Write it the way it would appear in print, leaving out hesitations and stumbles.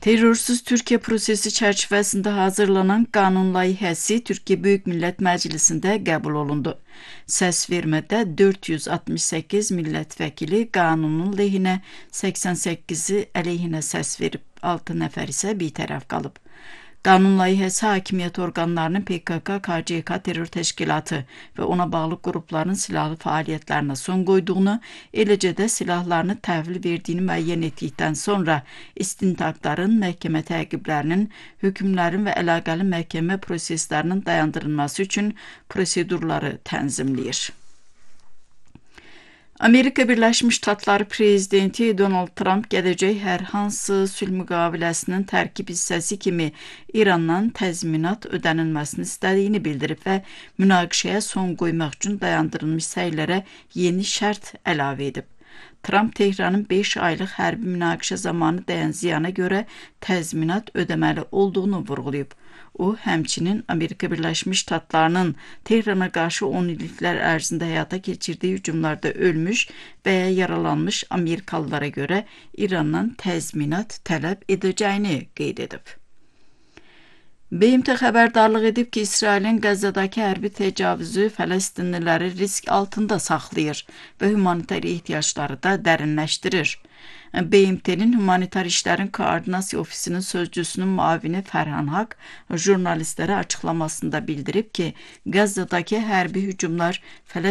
Terörsüz Türkiye prosesi çərçivəsində hazırlanan qanun layihəsi Türkiye Böyük Millət Məclisində qəbul olundu. Səs vermədə 468 millət vəkili qanunun lehinə, 88-i əleyhinə səs verib, 6 nəfər isə bitərəf qalıb. Qanun layihəsi hakimiyyət orqanlarının PKK, KCK terror təşkilatı və ona bağlı qrupların silahlı fəaliyyətlərinə son qoyduğunu, eləcə də silahlarını təhvil verdiyini müəyyən etdikdən sonra istintaqların, məhkəmə təqiblərinin, hökmlərin və əlaqəli məhkəmə proseslərinin dayandırılması üçün prosedurları tənzimləyir. Amerika Birləşmiş Ştatları prezidenti Donald Trump gələcək hər hansı sülh müqaviləsinin tərkib hissəsi kimi İrandan təzminat ödənilməsini istədiyini bildirib və münaqişəyə son qoymaq üçün dayandırılmış səylərə yeni şərt əlavə edib. Trump Tehranın 5 aylıq hərbi münaqişə zamanı dəyən ziyana görə təzminat ödəməli olduğunu vurğulayıb. O, həmçinin Amerika Birləşmiş Ştatlarının Tehrana qarşı 10 illiklər ərzində həyata keçirdiyi hücumlarda ölmüş və ya yaralanmış Amerikalılara görə İrandan təzminat tələb edəcəyini qeyd edib. BMT xəbərdarlıq edib ki, İsrailin Qəzzadakı hərbi təcavüzü Fələstinliləri risk altında saxlayır və humanitar ehtiyacları da dərinləşdirir. BMT-nin Humanitar İşlərin Koordinasiya Ofisinin sözcüsünün müavini Fərhan Haq jurnalistlərə açıqlamasında bildirib ki, Qəzzadakı hərbi hücumlar